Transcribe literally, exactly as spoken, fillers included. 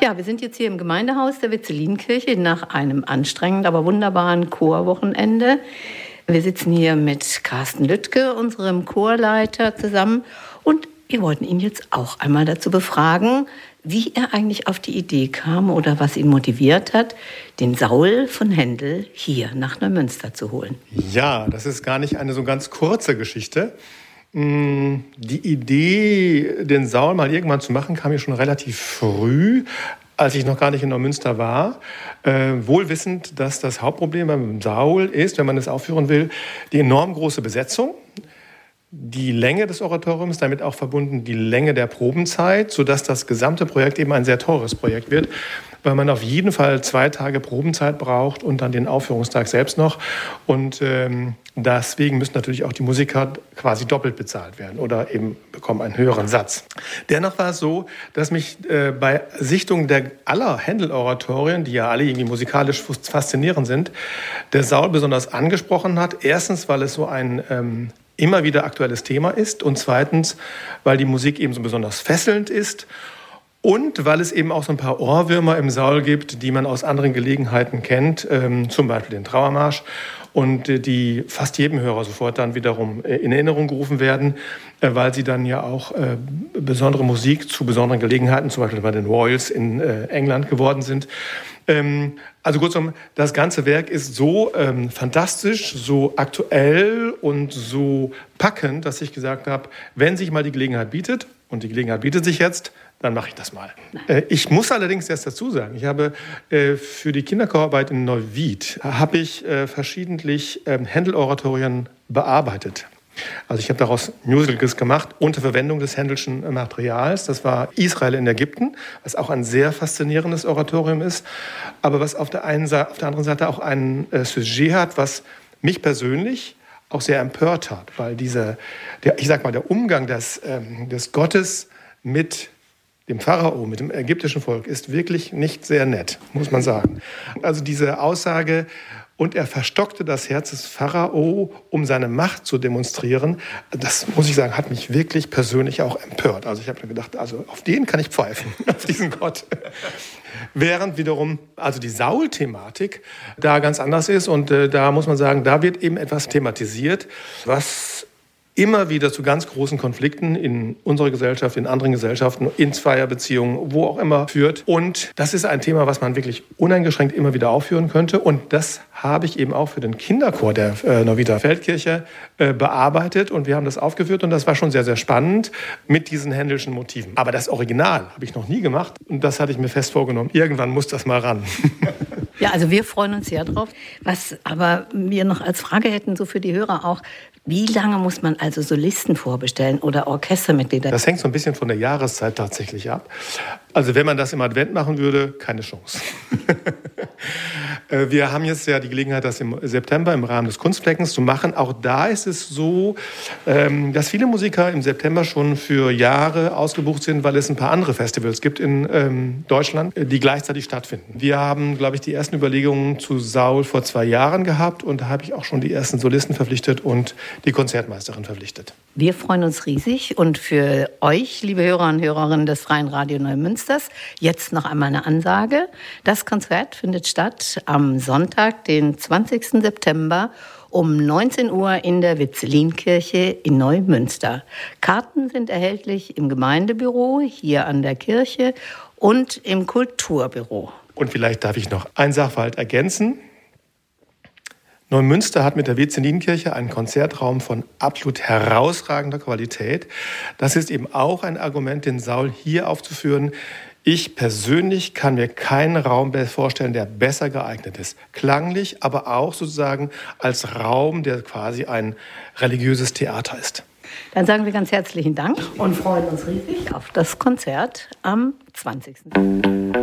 Ja, wir sind jetzt hier im Gemeindehaus der Vizzelinkirche nach einem anstrengenden, aber wunderbaren Chorwochenende. Wir sitzen hier mit Carsten Lüttke, unserem Chorleiter, zusammen. Und wir wollten ihn jetzt auch einmal dazu befragen, wie er eigentlich auf die Idee kam oder was ihn motiviert hat, den Saul von Händel hier nach Neumünster zu holen. Ja, das ist gar nicht eine so ganz kurze Geschichte. Die Idee, den Saul mal irgendwann zu machen, kam mir schon relativ früh, als ich noch gar nicht in Neumünster war. Äh, wohl wissend, dass das Hauptproblem beim Saul ist, wenn man es aufführen will, die enorm große Besetzung, die Länge des Oratoriums, damit auch verbunden die Länge der Probenzeit, sodass das gesamte Projekt eben ein sehr teures Projekt wird, weil man auf jeden Fall zwei Tage Probenzeit braucht und dann den Aufführungstag selbst noch. Und ähm, deswegen müssen natürlich auch die Musiker quasi doppelt bezahlt werden oder eben bekommen einen höheren Satz. Dennoch war es so, dass mich äh, bei Sichtung der aller Händel-Oratorien, die ja alle irgendwie musikalisch faszinierend sind, der Saul besonders angesprochen hat. Erstens, weil es so ein ähm, immer wieder aktuelles Thema ist und zweitens, weil die Musik eben so besonders fesselnd ist. Und weil es eben auch so ein paar Ohrwürmer im Saul gibt, die man aus anderen Gelegenheiten kennt, ähm, zum Beispiel den Trauermarsch, und äh, die fast jedem Hörer sofort dann wiederum äh, in Erinnerung gerufen werden, äh, weil sie dann ja auch äh, besondere Musik zu besonderen Gelegenheiten, zum Beispiel bei den Royals in äh, England geworden sind. Ähm, also kurzum, das ganze Werk ist so ähm, fantastisch, so aktuell und so packend, dass ich gesagt habe, wenn sich mal die Gelegenheit bietet, und die Gelegenheit bietet sich jetzt, dann mache ich das mal. Äh, ich muss allerdings erst dazu sagen, ich habe äh, für die Kinderchorarbeit in Neuwied habe ich äh, verschiedentlich äh, Händel-Oratorien bearbeitet. Also ich habe daraus Musicals gemacht unter Verwendung des Händelschen Materials. Das war Israel in Ägypten, was auch ein sehr faszinierendes Oratorium ist, aber was auf der einen Seite, auf der anderen Seite auch ein äh, Sujet hat, was mich persönlich auch sehr empört hat, weil diese, der, ich sag mal, der Umgang des, ähm, des Gottes mit dem Pharao, mit dem ägyptischen Volk, ist wirklich nicht sehr nett, muss man sagen. Also diese Aussage, und er verstockte das Herz des Pharao, um seine Macht zu demonstrieren, das, muss ich sagen, hat mich wirklich persönlich auch empört. Also ich habe mir gedacht, also auf den kann ich pfeifen, auf diesen Gott. Während wiederum also die Saul-Thematik da ganz anders ist und äh, da muss man sagen, da wird eben etwas thematisiert, was immer wieder zu ganz großen Konflikten in unserer Gesellschaft, in anderen Gesellschaften, in Zweierbeziehungen, wo auch immer führt. Und das ist ein Thema, was man wirklich uneingeschränkt immer wieder aufführen könnte. Und das habe ich eben auch für den Kinderchor der äh, Neuwieder Feldkirche äh, bearbeitet. Und wir haben das aufgeführt und das war schon sehr, sehr spannend mit diesen händelschen Motiven. Aber das Original habe ich noch nie gemacht und das hatte ich mir fest vorgenommen. Irgendwann muss das mal ran. Ja, also wir freuen uns sehr drauf. Was aber wir noch als Frage hätten, so für die Hörer auch, wie lange muss man also Solisten vorbestellen oder Orchestermitglieder? Das hängt so ein bisschen von der Jahreszeit tatsächlich ab. Also wenn man das im Advent machen würde, keine Chance. Wir haben jetzt ja die Gelegenheit, das im September im Rahmen des Kunstfleckens zu machen. Auch da ist es so, dass viele Musiker im September schon für Jahre ausgebucht sind, weil es ein paar andere Festivals gibt in Deutschland, die gleichzeitig stattfinden. Wir haben, glaube ich, die ersten Überlegungen zu Saul vor zwei Jahren gehabt und da habe ich auch schon die ersten Solisten verpflichtet und die Konzertmeisterin verpflichtet. Wir freuen uns riesig und für euch, liebe Hörer und Hörerinnen des Freien Radio Neumünsters, jetzt noch einmal eine Ansage. Das Konzert findet statt am Sonntag, den zwanzigsten September um neunzehn Uhr in der Vizzelinkirche in Neumünster. Karten sind erhältlich im Gemeindebüro, hier an der Kirche und im Kulturbüro. Und vielleicht darf ich noch einen Sachverhalt ergänzen. Neumünster hat mit der Vizzelinkirche einen Konzertraum von absolut herausragender Qualität. Das ist eben auch ein Argument, den Saul hier aufzuführen. Ich persönlich kann mir keinen Raum vorstellen, der besser geeignet ist. Klanglich, aber auch sozusagen als Raum, der quasi ein religiöses Theater ist. Dann sagen wir ganz herzlichen Dank und freuen uns riesig auf das Konzert am zwanzigsten